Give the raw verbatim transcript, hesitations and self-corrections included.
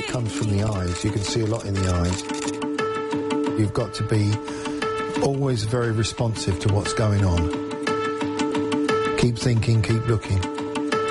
it comes from the eyes. You can see a lot in the eyes. You've got to be always very responsive to what's going on. Keep thinking, keep looking.